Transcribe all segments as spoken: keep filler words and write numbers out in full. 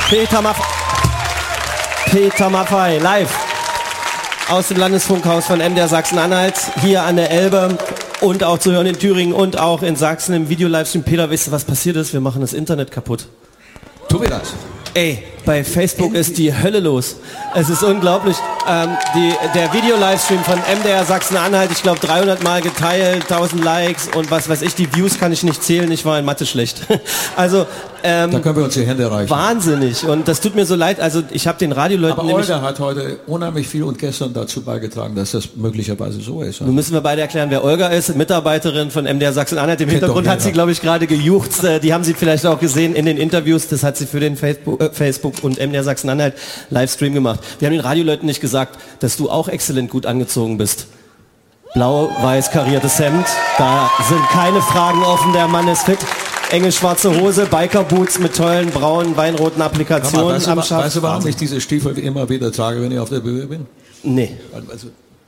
Peter Maffay. Peter Maffay, live aus dem Landesfunkhaus von M D R Sachsen-Anhalt, hier an der Elbe und auch zu hören in Thüringen und auch in Sachsen im Video-Livestream. Peter, weißt du, was passiert ist? Wir machen das Internet kaputt. Tu mir das. Ey, bei Facebook ist die Hölle los. Es ist unglaublich. Ähm, die, der Video-Livestream von M D R Sachsen-Anhalt, ich glaube dreihundert Mal geteilt, tausend Likes und was weiß ich, die Views kann ich nicht zählen, ich war in Mathe schlecht. Also, ähm, da können wir uns die Hände reichen. Wahnsinnig und das tut mir so leid, also ich habe den Radioleuten... Aber Olga hat heute unheimlich viel und gestern dazu beigetragen, dass das möglicherweise so ist. Nun müssen wir beide erklären, wer Olga ist, Mitarbeiterin von M D R Sachsen-Anhalt. Im Hintergrund hat sie, glaube ich, gerade gejuchzt. Die haben Sie vielleicht auch gesehen in den Interviews. Das hat sie für den Facebook, äh, Facebook und M D R Sachsen-Anhalt Livestream gemacht. Wir haben den Radioleuten nicht gesagt, dass du auch exzellent gut angezogen bist. Blau-weiß kariertes Hemd, da sind keine Fragen offen, der Mann ist fit. Enge schwarze Hose, Biker-Boots mit tollen braunen, weinroten Applikationen weißt du, am Schaft. Weißt du, warum ich diese Stiefel immer wieder trage, wenn ich auf der Bühne bin? Nee. Also,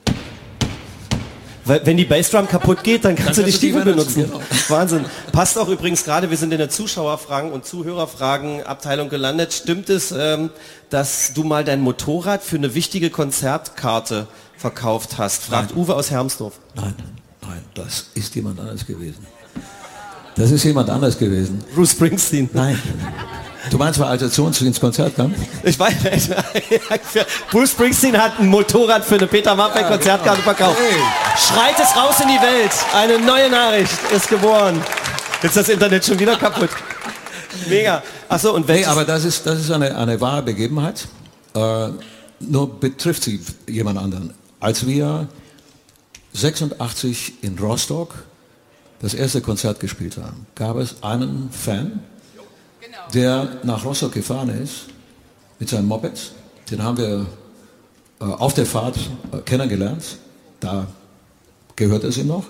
Weil, wenn die Bassdrum kaputt geht, dann kannst dann du die Stiefel benutzen. benutzen. Genau. Wahnsinn. Passt auch übrigens gerade, wir sind in der Zuschauerfragen und Zuhörerfragen Abteilung gelandet. Stimmt es, ähm, dass du mal dein Motorrad für eine wichtige Konzertkarte verkauft hast? Fragt nein. Uwe aus Hermsdorf. Nein, nein, das ist jemand anders gewesen. Das ist jemand anders gewesen. Bruce Springsteen. Nein. Du meinst, weil als er zu uns ins Konzert kam? Ich weiß nicht. Bruce Springsteen hat ein Motorrad für eine Peter Maffay Konzertkarte ja, genau. verkauft. Hey. Schreit es raus in die Welt. Eine neue Nachricht ist geboren. Jetzt ist das Internet schon wieder kaputt. Mega. Achso, und hey, aber das ist, das ist eine, eine wahre Begebenheit. Äh, nur betrifft sie jemand anderen. Als wir sechsundachtzig in Rostock das erste Konzert gespielt haben, gab es einen Fan, der nach Rostock gefahren ist mit seinem Moped. Den haben wir äh, auf der Fahrt äh, kennengelernt. Da gehört es ihm noch.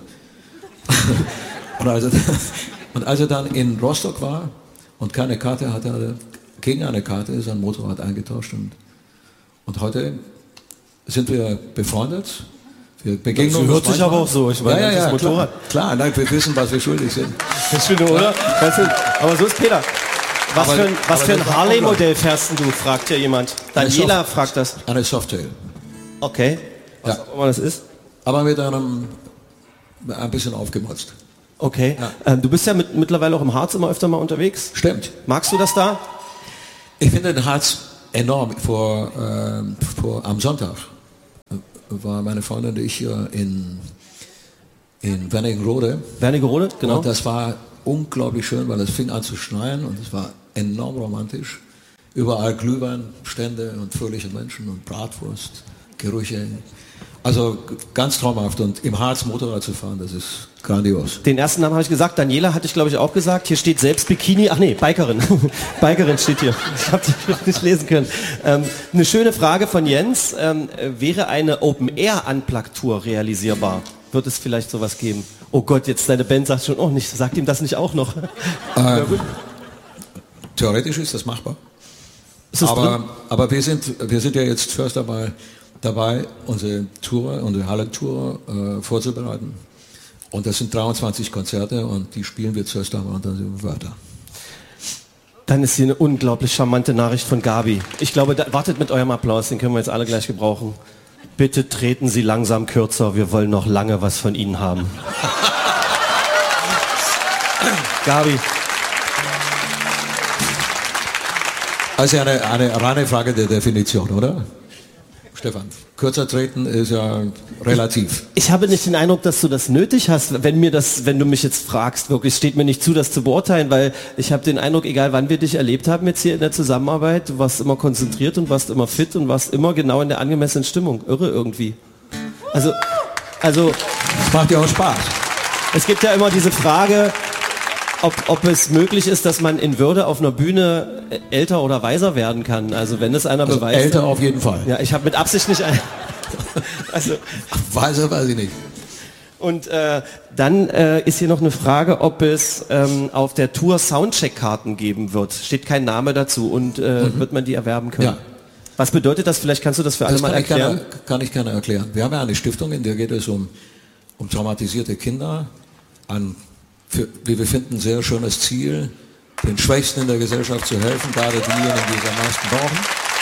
und, als er, und als er dann in Rostock war und keine Karte hatte, hat er gegen eine Karte sein Motorrad eingetauscht. Und, und heute sind wir befreundet. Wir begegnen uns. Hört sich aber auch so. Ich meine, ja, ja, ja, das Motorrad. Klar, klar, wir wissen, was wir schuldig sind. Das ist schön, oder? Weißt du, aber so ist Peter. Was aber, für ein, was für ein Harley-Modell fährst du, fragt ja jemand. Daniela Soft, fragt das. Eine Softail. Okay, was ja. auch immer das ist. Aber mit einem, ein bisschen aufgemotzt. Okay, ja. ähm, du bist ja mit, mittlerweile auch im Harz immer öfter mal unterwegs. Stimmt. Magst du das da? Ich finde den Harz enorm. Vor, äh, vor, am Sonntag war meine Freundin und ich hier in, in Wernigerode. Wernigerode, genau. Und das war unglaublich schön, weil es fing an zu schneien und es war enorm romantisch. Überall Glühweinstände und fröhliche Menschen und Bratwurst, Gerüche. Also ganz traumhaft. Und im Harz Motorrad zu fahren, das ist grandios. Den ersten Namen habe ich gesagt. Daniela hatte ich, glaube ich, auch gesagt. Hier steht selbst Bikini. Ach nee, Bikerin. Bikerin steht hier. Ich habe das nicht lesen können. Ähm, eine schöne Frage von Jens. Ähm, wäre eine Open-Air-Unplugged-Tour realisierbar? Wird es vielleicht sowas geben? Oh Gott, jetzt deine Band sagt schon, oh nicht, sagt ihm das nicht auch noch? Ähm, theoretisch ist das machbar. Ist das aber, aber wir sind, wir sind ja jetzt first dabei, dabei unsere Tour, unsere Hallentour äh, vorzubereiten. Und das sind dreiundzwanzig Konzerte und die spielen wir zuerst einmal und dann sind wir weiter. Dann ist hier eine unglaublich charmante Nachricht von Gabi. Ich glaube, da, wartet mit eurem Applaus, den können wir jetzt alle gleich gebrauchen. Bitte treten Sie langsam kürzer, wir wollen noch lange was von Ihnen haben. Gabi. Also eine, eine reine Frage der Definition, oder? Stefan, kürzer treten ist ja relativ. Ich, ich habe nicht den Eindruck, dass du das nötig hast, wenn mir das, wenn du mich jetzt fragst, wirklich, steht mir nicht zu, das zu beurteilen, weil ich habe den Eindruck, egal wann wir dich erlebt haben jetzt hier in der Zusammenarbeit, du warst immer konzentriert und warst immer fit und warst immer genau in der angemessenen Stimmung. Irre irgendwie. Also, also. Das macht ja auch Spaß. Es gibt ja immer diese Frage, ob, ob es möglich ist, dass man in Würde auf einer Bühne älter oder weiser werden kann. Also wenn es einer also beweist. Älter dann, auf jeden Fall. Ja, ich habe mit Absicht nicht ein. Also weiser weiß ich nicht. Und äh, dann äh, ist hier noch eine Frage, ob es ähm, auf der Tour Soundcheck-Karten geben wird. Steht kein Name dazu und äh, mhm. wird man die erwerben können. Ja. Was bedeutet das? Vielleicht kannst du das für alle das mal erklären. Das kann, kann ich gerne erklären. Wir haben ja eine Stiftung, in der geht es um, um traumatisierte Kinder, an, für, wie wir finden, sehr schönes Ziel, den Schwächsten in der Gesellschaft zu helfen, gerade diejenigen, die es am meisten brauchen.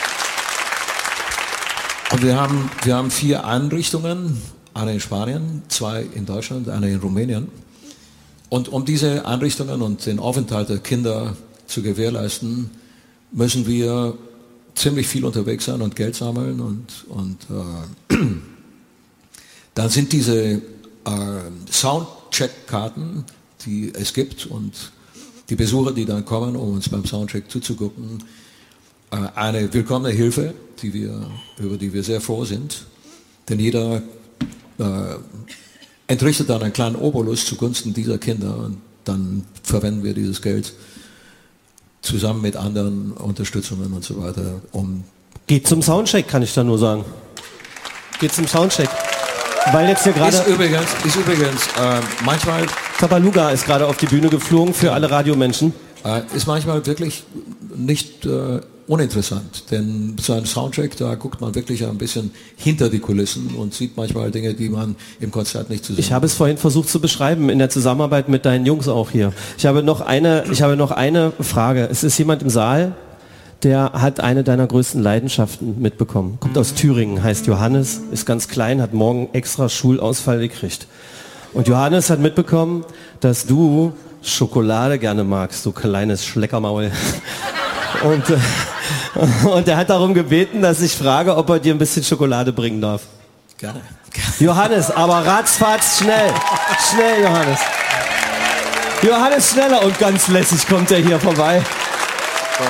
Und wir haben, wir haben vier Einrichtungen, eine in Spanien, zwei in Deutschland, eine in Rumänien. Und um diese Einrichtungen und den Aufenthalt der Kinder zu gewährleisten, müssen wir ziemlich viel unterwegs sein und Geld sammeln. Und, und äh, dann sind diese äh, Soundcheck-Karten, die es gibt, und die Besucher, die dann kommen, um uns beim Soundcheck zuzugucken, äh, eine willkommene Hilfe, die wir, über die wir sehr froh sind. Denn jeder äh, entrichtet dann einen kleinen Obolus zugunsten dieser Kinder, und dann verwenden wir dieses Geld zusammen mit anderen Unterstützungen und so weiter, um... Geht zum Soundcheck, kann ich da nur sagen. Geht zum Soundcheck. Weil jetzt hier gerade... Ist übrigens, ist übrigens äh, manchmal... Tabaluga ist gerade auf die Bühne geflogen für alle Radiomenschen. Äh, ist manchmal wirklich nicht äh, uninteressant, denn so ein Soundcheck, da guckt man wirklich ein bisschen hinter die Kulissen und sieht manchmal Dinge, die man im Konzert nicht zu sehen. Ich habe es vorhin versucht zu beschreiben, in der Zusammenarbeit mit deinen Jungs auch hier. Ich habe noch eine, ich habe noch eine Frage. Es ist jemand im Saal, der hat eine deiner größten Leidenschaften mitbekommen. Kommt aus Thüringen, heißt Johannes, ist ganz klein, hat morgen extra Schulausfall gekriegt. Und Johannes hat mitbekommen, dass du Schokolade gerne magst, so kleines Schleckermaul. Und, äh, und er hat darum gebeten, dass ich frage, ob er dir ein bisschen Schokolade bringen darf. Gerne. Johannes, aber ratzfatz schnell. Schnell, Johannes. Johannes schneller, und ganz lässig kommt er hier vorbei. Oh.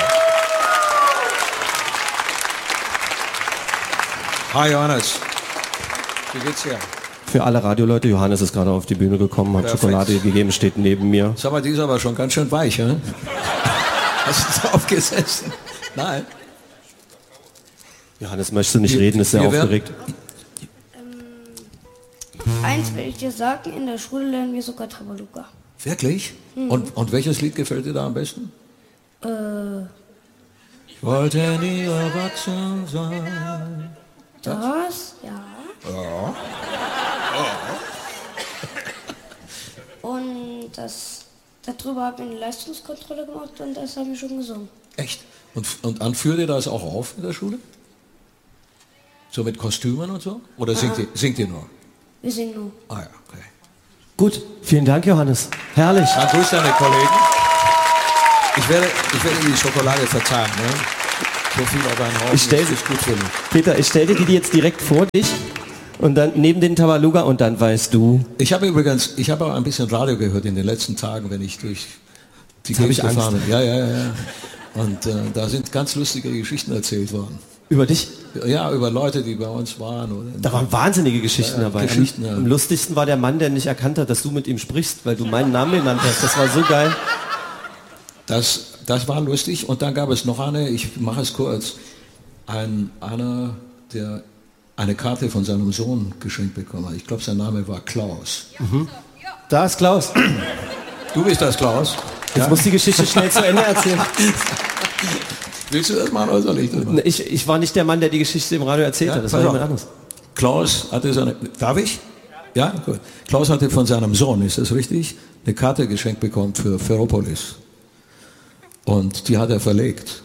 Hi Johannes. Wie geht's dir? Für alle Radioleute, Johannes ist gerade auf die Bühne gekommen, hat Perfekt. Schokolade gegeben, steht neben mir. Sag mal, die ist aber schon ganz schön weich, ne? Hast du aufgesessen? Nein. Johannes möchte nicht wir, reden, ist sehr aufgeregt. Ähm, eins will ich dir sagen, in der Schule lernen wir sogar Tabaluga. Wirklich? Mhm. Und, und welches Lied gefällt dir da am besten? Äh... Ich wollte nie erwachsen sein. Das? Ja. Ja. Und das, darüber haben wir eine Leistungskontrolle gemacht und das haben wir schon gesungen. Echt? Und, und anführt ihr das auch auf in der Schule? So mit Kostümen und so? Oder singt, ah. ihr, singt ihr nur? Wir singen nur. Ah ja, okay. Gut, vielen Dank, Johannes. Herrlich. Dann grüß deine Kollegen. Ich werde, ich werde die Schokolade verzahlen, ne? So viel auf einen Haufen, ich stell, das ist gut für mich. Peter, ich stelle dir die jetzt direkt vor dich. Und dann neben den Tabaluga, und dann weißt du. Ich habe übrigens, ich habe auch ein bisschen Radio gehört in den letzten Tagen, wenn ich durch die Gegend gefahren bin. Ja, ja, ja, ja. Und äh, da sind ganz lustige Geschichten erzählt worden. Über dich? Ja, über Leute, die bei uns waren. Oder da waren wahnsinnige Geschichten ja, dabei. Geschichten, am, ja. am lustigsten war der Mann, der nicht erkannt hat, dass du mit ihm sprichst, weil du meinen Namen genannt hast. Das war so geil. Das, das war lustig. Und dann gab es noch eine, ich mache es kurz, ein, einer, der eine Karte von seinem Sohn geschenkt bekommen hat. Ich glaube, sein Name war Klaus. Mhm. Da ist Klaus. Du bist das, Klaus. Jetzt ja? muss die Geschichte schnell zu Ende erzählen. Willst du das machen oder soll ich das machen? Ich, ich war nicht der Mann, der die Geschichte im Radio erzählt ja, hat. Das war jemand anderes. Klaus hatte seine... Darf ich? Ja, gut. Klaus hatte von seinem Sohn, ist das richtig, eine Karte geschenkt bekommen für Ferropolis. Und die hat er verlegt.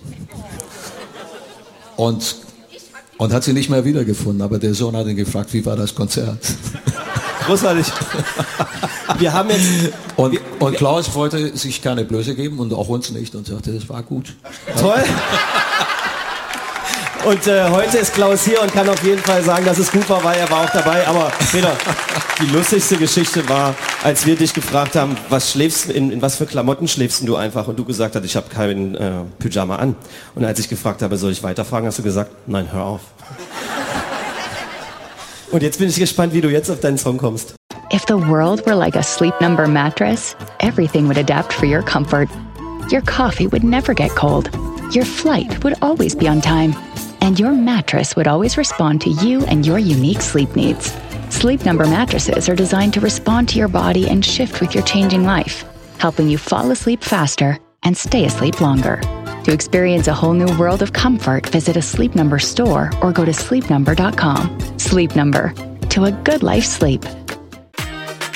Und... Und hat sie nicht mehr wiedergefunden, aber der Sohn hat ihn gefragt, wie war das Konzert? Großartig. Wir haben jetzt... Und, und Klaus wollte sich keine Blöße geben und auch uns nicht und sagte, das war gut. Toll. Und äh, heute ist Klaus hier und kann auf jeden Fall sagen, dass es gut war, weil er war auch dabei. Aber Peter, die lustigste Geschichte war, als wir dich gefragt haben, was schläfst in, in was für Klamotten schläfst du einfach? Und du gesagt hast, ich habe keinen äh, Pyjama an. Und als ich gefragt habe, soll ich weiterfragen, hast du gesagt, nein, hör auf. Und jetzt bin ich gespannt, wie du jetzt auf deinen Song kommst. If the world were like a Sleep Number mattress, everything would adapt for your comfort. Your coffee would never get cold. Your flight would always be on time. And your mattress would always respond to you and your unique sleep needs. Sleep Number mattresses are designed to respond to your body and shift with your changing life, helping you fall asleep faster and stay asleep longer. To experience a whole new world of comfort, visit a Sleep Number store or go to sleep number dot com. Sleep Number. To a good life sleep.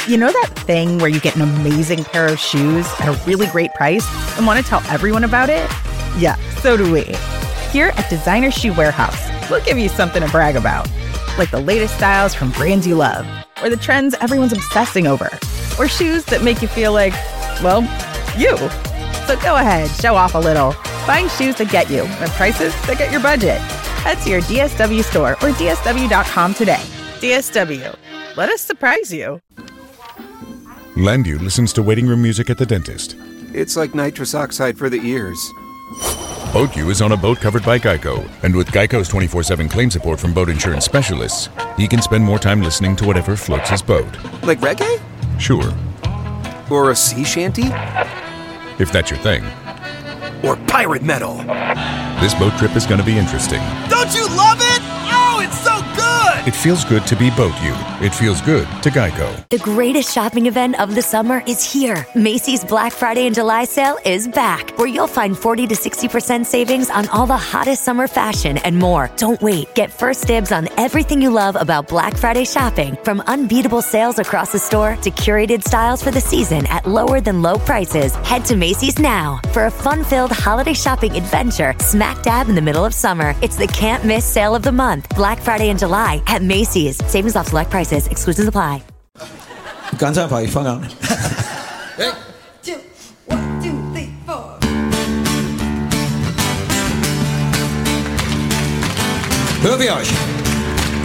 You know that thing where you get an amazing pair of shoes at a really great price and want to tell everyone about it? Yeah, so do we. Here at Designer Shoe Warehouse, we'll give you something to brag about, like the latest styles from brands you love, or the trends everyone's obsessing over, or shoes that make you feel like, well, you. So go ahead, show off a little. Find shoes that get you at prices that get your budget. Head to your D S W store or D S W dot com today. D S W. Let us surprise you. Landu listens to waiting room music at the dentist. It's like nitrous oxide for the ears. BoatU is on a boat covered by Geico, and with Geico's twenty-four seven claim support from boat insurance specialists, he can spend more time listening to whatever floats his boat. Like reggae? Sure. Or a sea shanty? If that's your thing. Or pirate metal. This boat trip is going to be interesting. Don't you love it? Oh, it's so good! It feels good to be BoatU. It feels good to Geico. The greatest shopping event of the summer is here. Macy's Black Friday and July sale is back, where you'll find forty to sixty percent savings on all the hottest summer fashion and more. Don't wait. Get first dibs on everything you love about Black Friday shopping, from unbeatable sales across the store to curated styles for the season at lower than low prices. Head to Macy's now for a fun-filled holiday shopping adventure smack dab in the middle of summer. It's the can't miss sale of the month, Black Friday and July at Macy's. Savings off select prices. Exclusions apply. Ganz einfach, ich fange an. Hey. Two, one, two, three, four. Hören wir euch.